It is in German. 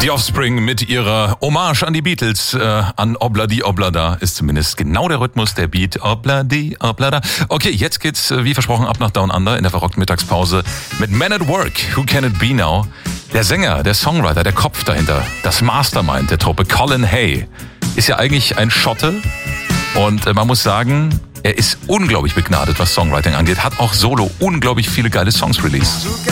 Die Offspring mit ihrer Hommage an die Beatles, an Obladi Oblada, ist zumindest genau der Rhythmus, der Beat. Obladi Oblada. Okay, jetzt geht's, wie versprochen, ab nach Down Under in der verrockten Mittagspause mit Man at Work. Who Can It Be Now? Der Sänger, der Songwriter, der Kopf dahinter, das Mastermind der Truppe, Colin Hay, ist ja eigentlich ein Schotte. Und man muss sagen, er ist unglaublich begnadet, was Songwriting angeht. Hat auch solo unglaublich viele geile Songs released.